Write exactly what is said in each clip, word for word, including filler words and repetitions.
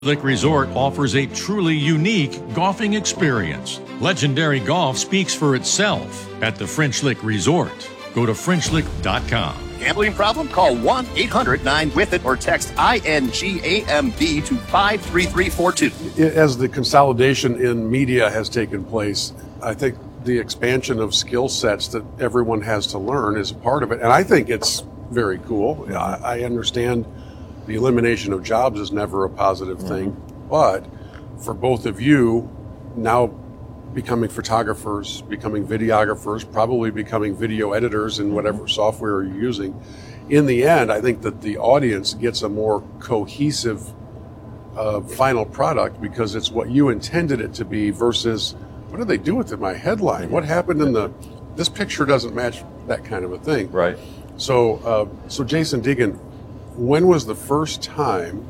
Lick Resort offers a truly unique golfing experience. Legendary golf speaks for itself at the French Lick Resort. Go to French Lick dot com. Gambling problem? Call one eight hundred nine with it or text I N G A M B to five three three four two. As the consolidation in media has taken place, I think the expansion of skill sets that everyone has to learn is a part of it. And I think it's very cool. I, I understand the elimination of jobs is never a positive thing, but for both of you, now becoming photographers, becoming videographers, probably becoming video editors in whatever software you're using, in the end, I think that the audience gets a more cohesive uh, final product because it's what you intended it to be versus what did they do with it, my headline? What happened in the, this picture doesn't match that kind of a thing. Right. So, uh, so Jason Deegan, when was the first time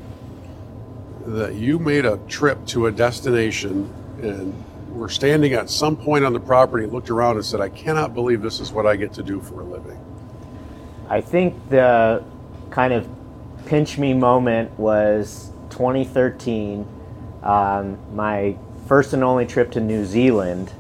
that you made a trip to a destination and were standing at some point on the property and looked around and said, I cannot believe this is what I get to do for a living? I think the kind of pinch me moment was twenty thirteen, um, my first and only trip to New Zealand,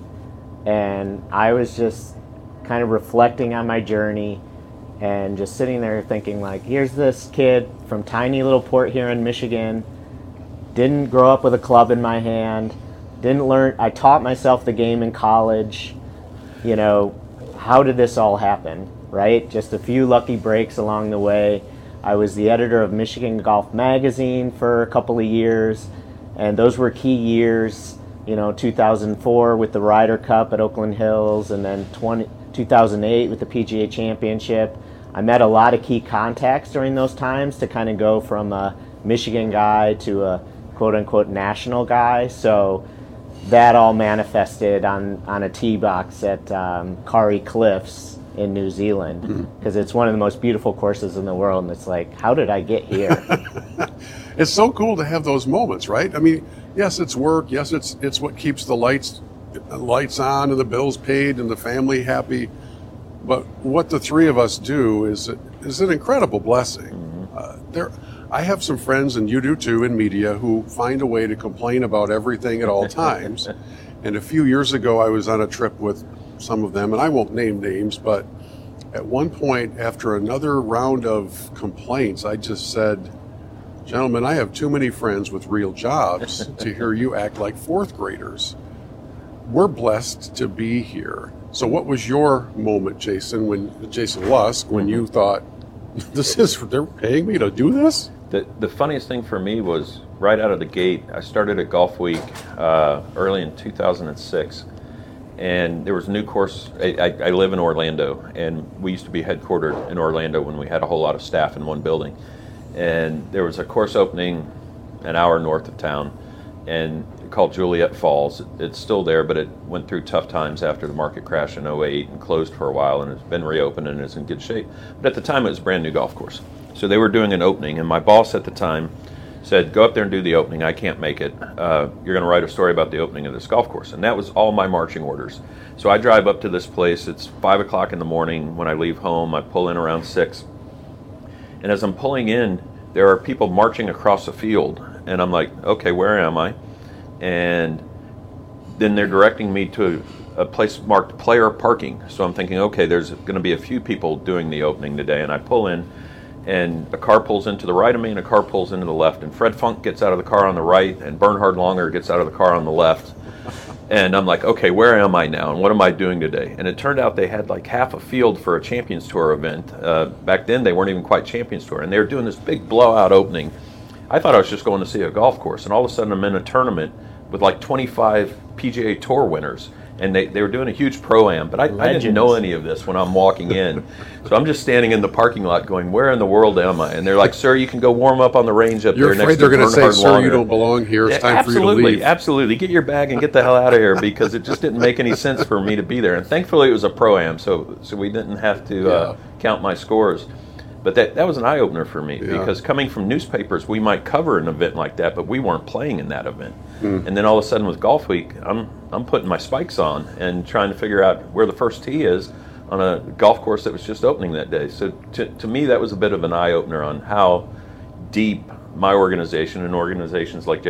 and I was just kind of reflecting on my journey and just sitting there thinking, like, here's this kid from tiny little Port Huron, Michigan, didn't grow up with a club in my hand, didn't learn, I taught myself the game in college. You know, how did this all happen, right? Just a few lucky breaks along the way. I was the editor of Michigan Golf Magazine for a couple of years, and those were key years, you know, two thousand four with the Ryder Cup at Oakland Hills, and then two thousand eight with the P G A Championship. I met a lot of key contacts during those times to kind of go from a Michigan guy to a quote-unquote national guy. So that all manifested on, on a tee box at um, Kauri Cliffs in New Zealand, because mm-hmm. it's one of the most beautiful courses in the world, and it's like, how did I get here? It's so cool to have those moments, right? I mean, yes, it's work. Yes, it's it's what keeps the lights lights on and the bills paid and the family happy. But what the three of us do is is an incredible blessing. Mm-hmm. Uh, there, I have some friends, and you do too, in media, who find a way to complain about everything at all times. And a few years ago, I was on a trip with some of them, and I won't name names, but at one point, after another round of complaints, I just said, gentlemen, I have too many friends with real jobs to hear you act like fourth graders. We're blessed to be here. So what was your moment, Jason, when Jason Lusk, when you thought, this is, they're paying me to do this? The, the funniest thing for me was right out of the gate, I started at Golf Week uh, early in two thousand six, and there was a new course. I, I, I live in Orlando, and we used to be headquartered in Orlando when we had a whole lot of staff in one building. And there was a course opening an hour north of town, and called Juliet Falls. It's still there, but it went through tough times after the market crash in oh eight and closed for a while, and it's been reopened and is in good shape. But at the time, it was a brand new golf course. So they were doing an opening, and my boss at the time said, go up there and do the opening. I can't make it. Uh, you're going to write a story about the opening of this golf course. And that was all my marching orders. So I drive up to this place. It's five o'clock in the morning when I leave home. I pull in around six. And as I'm pulling in, there are people marching across the field. And I'm like, okay, where am I? And then they're directing me to a place marked player parking. So I'm thinking, okay, there's going to be a few people doing the opening today. And I pull in, and a car pulls into the right of me, and a car pulls into the left. And Fred Funk gets out of the car on the right, and Bernhard Longer gets out of the car on the left. And I'm like, okay, where am I now, and what am I doing today? And it turned out they had like half a field for a Champions Tour event. Uh, back then, they weren't even quite Champions Tour, and they were doing this big blowout opening. I thought I was just going to see a golf course, and all of a sudden I'm in a tournament with like twenty-five P G A Tour winners, and they, they were doing a huge pro-am, but I, I didn't know any of this when I'm walking in. So I'm just standing in the parking lot going, where in the world am I? And they're like, sir, you can go warm up on the range up You're there next to You're afraid they're going to say, sir, Longer. you don't belong here, it's yeah, time for you to leave. Absolutely, absolutely. Get your bag and get the hell out of here, because it just didn't make any sense for me to be there. And thankfully it was a pro-am, so so we didn't have to yeah. uh, count my scores. But that, that was an eye-opener for me, yeah. because coming from newspapers, we might cover an event like that, but we weren't playing in that event. Mm. And then all of a sudden with Golf Week, I'm I'm putting my spikes on and trying to figure out where the first tee is on a golf course that was just opening that day. So to, to me, that was a bit of an eye-opener on how deep my organization and organizations like